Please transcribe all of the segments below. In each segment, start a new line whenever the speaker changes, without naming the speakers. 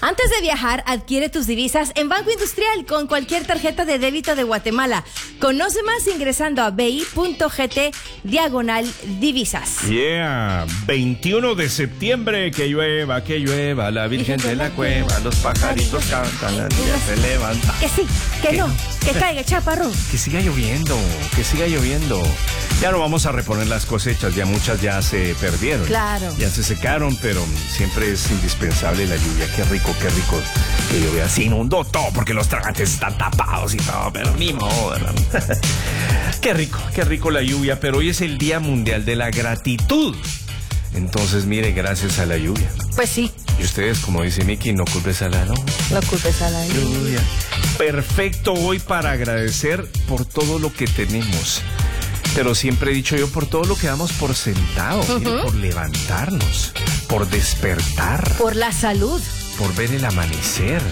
Antes de viajar, adquiere tus divisas en Banco Industrial con cualquier tarjeta de débito de Guatemala. Conoce más ingresando a bi.gt/divisas.
Yeah, 21 de septiembre, que llueva, la Virgen de la Cueva, los pajaritos cantan, la niña se levanta.
Que sí, que no, que caiga chaparrón.
Que siga lloviendo. Ya no vamos a reponer las cosechas, ya muchas ya se perdieron.
Claro.
Ya se secaron, pero siempre es indispensable la lluvia. Qué rico que llueva. Se inundó todo porque los tragantes están tapados y todo, pero ni modo, ¿verdad? Qué rico la lluvia, pero hoy es el Día Mundial de la Gratitud. Entonces, mire, gracias a la lluvia.
Pues sí.
Y ustedes, como dice Miki, no culpes a la
No culpes a la
lluvia. Perfecto hoy para agradecer por todo lo que tenemos. Pero siempre he dicho yo, por todo lo que damos por sentado, mire, por levantarnos, por despertar.
Por la salud.
Por ver el amanecer.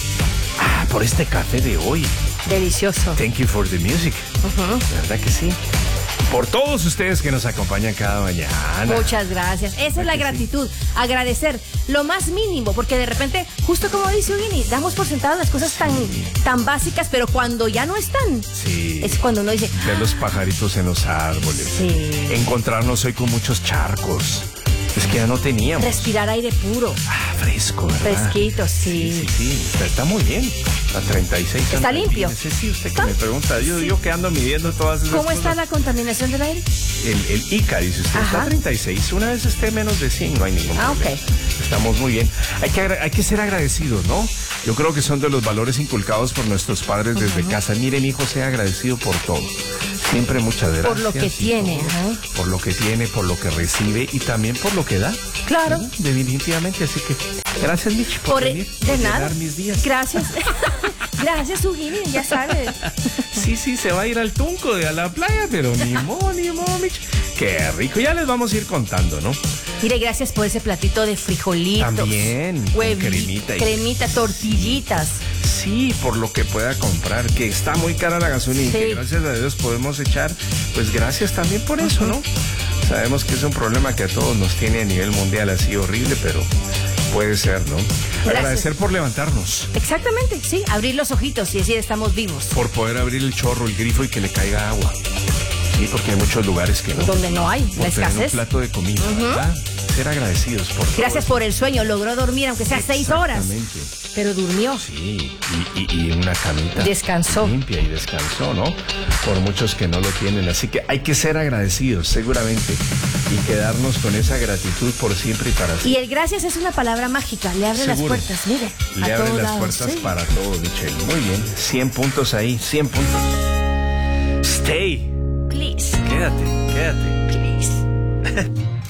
Por este café de hoy.
Delicioso.
Thank you for the music. ¿Verdad que sí? Por todos ustedes que nos acompañan cada mañana.
Muchas gracias. Esa es la gratitud. Sí. Agradecer lo más mínimo, porque de repente, justo como dice Ugini, damos por sentado las cosas tan básicas, pero cuando ya no están, es cuando uno dice...
Ver los pajaritos en los árboles.
Sí.
Encontrarnos hoy con muchos charcos. Es que ya no teníamos.
Respirar aire puro.
Fresco, ¿verdad?
Fresquito, sí.
Está muy bien. A 36.
¿Está limpio?
Sí, usted que me pregunta. Yo que ando midiendo todas esas
¿Cómo
cosas.
está la contaminación del aire?
El ICA, dice usted, está a 36. Una vez esté menos de 100, no hay ningún problema.
Ok.
Estamos muy bien. Hay que ser agradecidos, ¿no? Yo creo que son de los valores inculcados por nuestros padres desde casa. Miren, hijo, sea agradecido por todo. Siempre muchas gracias.
Por lo que tiene.
Por lo que tiene, por lo que recibe y también por lo que da.
Claro.
Definitivamente, así que gracias, Michi, por venir.
De nada.
Mis días.
Gracias. Gracias, Ugini, ya sabes.
Sí, se va a ir al Tunco a la playa, pero ni modo, Michi. Qué rico, ya les vamos a ir contando, ¿no?
Mire, gracias por ese platito de frijolitos.
También,
cremita, tortillitas.
Sí, por lo que pueda comprar, que está muy cara la gasolina, y que gracias a Dios podemos echar, pues gracias también por eso, ¿no? Sabemos que es un problema que a todos nos tiene a nivel mundial así horrible, pero puede ser, ¿no? Gracias. Agradecer por levantarnos.
Exactamente, sí, abrir los ojitos y decir estamos vivos.
Por poder abrir el chorro, el grifo y que le caiga agua. Sí, porque hay muchos lugares que no.
Donde no hay, la escasez.
Un plato de comida, ¿verdad? Ser agradecidos por todo.
Gracias por el sueño, logró dormir aunque sea 6 horas.
Exactamente.
Pero durmió.
Sí, y una camita.
Descansó.
Limpia y descansó, ¿no? Por muchos que no lo tienen. Así que hay que ser agradecidos, seguramente. Y quedarnos con esa gratitud por siempre y para siempre.
Y el gracias es una palabra mágica. Le abre las puertas, mire.
Le abre las puertas para todo, Michelle. Muy bien. 100 puntos ahí, 100 puntos. Stay.
Please.
Quédate.
Please.